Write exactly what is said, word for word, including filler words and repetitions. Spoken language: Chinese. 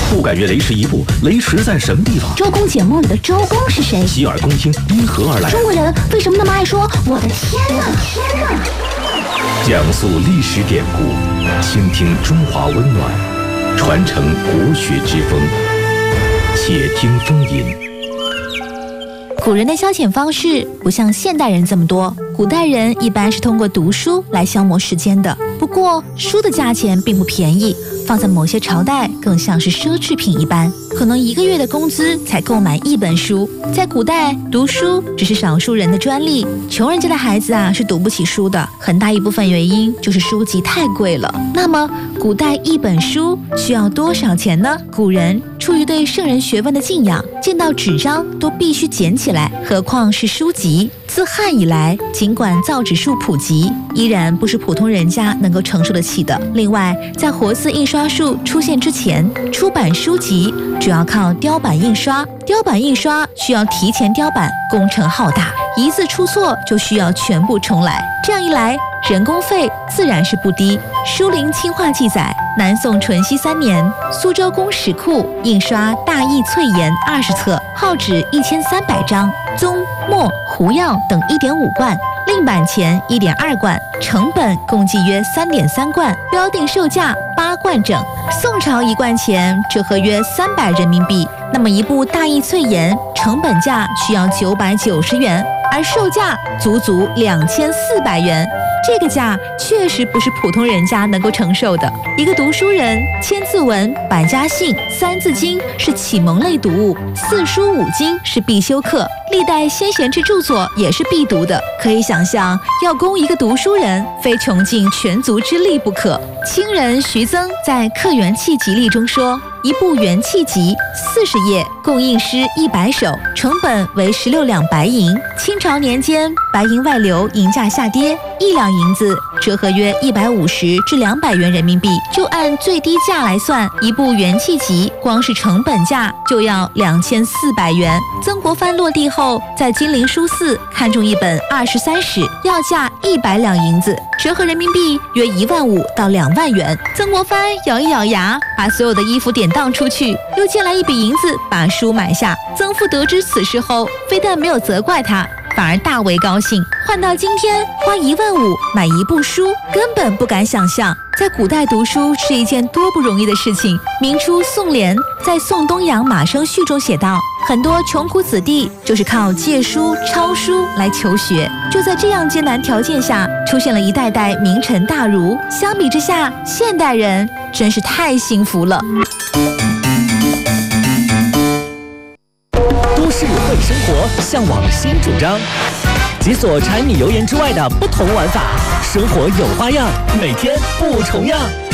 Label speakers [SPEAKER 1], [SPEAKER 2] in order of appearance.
[SPEAKER 1] 不敢越雷池一步，雷池在什么地方？
[SPEAKER 2] 周公解梦里的周公是谁？
[SPEAKER 1] 洗耳恭听，因何而来？
[SPEAKER 2] 中国人为什么那么爱说我的天哪？天哪！
[SPEAKER 1] 讲述历史典故，倾听中华温暖，传承国学之风。且听风吟。
[SPEAKER 3] 古人的消遣方式不像现代人这么多，古代人一般是通过读书来消磨时间的。不过，书的价钱并不便宜，放在某些朝代更像是奢侈品一般，可能一个月的工资才购买一本书。在古代，读书只是少数人的专利，穷人家的孩子啊是读不起书的，很大一部分原因就是书籍太贵了。那么，古代一本书需要多少钱呢？古人出于对圣人学问的敬仰，见到纸张都必须捡起来，何况是书籍。自汉以来，尽管造纸术普及，依然不是普通人家能够承受得起的。另外，在活字印刷术出现之前，出版书籍主要靠雕版印刷，雕版印刷需要提前雕版，工程浩大，一字出错就需要全部重来。这样一来，人工费自然是不低。《书林清话》记载，南宋淳熙三年，苏州公史库印刷大义淬言二十册，号纸一千三百张，棕、墨、胡药等一点五贯，另版钱一点二贯，成本共计约三点三贯，标定售价八贯整。宋朝一贯钱折合约三百人民币，那么一部大义淬言成本价需要九百九十元，而售价足足两千四百元。这个价确实不是普通人家能够承受的。一个读书人，千字文、百家姓、三字经是启蒙类读物，四书五经是必修课，历代先贤之著作也是必读的。可以想象，要供一个读书人，非穷尽全族之力不可。清人徐增在《刻元气集例》中说，一部元气集四十页，共印诗一百首，成本为十六两白银。清朝年间，白银外流，银价下跌，一两银子折合约一百五十至两百元人民币。就按最低价来算，一部元气集光是成本价就要两千四百元。曾国藩落地后，在金陵书肆看中一本二十三史，要价一百两银子，折合人民币约一万五到两万元。曾国藩咬一咬牙，把所有的衣服典当出去，又借来一笔银子把书买下。曾父得知此事后，非但没有责怪他，反而大为高兴。换到今天，花一万五买一部书，根本不敢想象。在古代读书是一件多不容易的事情。明初宋濂在《宋东阳马生序》中写道，很多穷苦子弟就是靠借书、抄书来求学。就在这样艰难条件下，出现了一代代名臣大儒。相比之下，现代人真是太幸福了。
[SPEAKER 4] 都市会生活，向往新主张，解锁柴米油盐之外的不同玩法，生活有花样，每天不重样。